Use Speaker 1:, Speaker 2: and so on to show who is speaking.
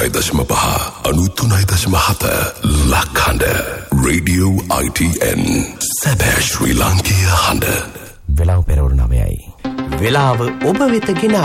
Speaker 1: 89.5 93.7 ලක්හඬ Radio ITN සැබෑ ශ්‍රී ලාංකීය හඬ.
Speaker 2: වෙලාව පෙරවරු 9යි. වෙලාව ඔබ වෙත ගෙන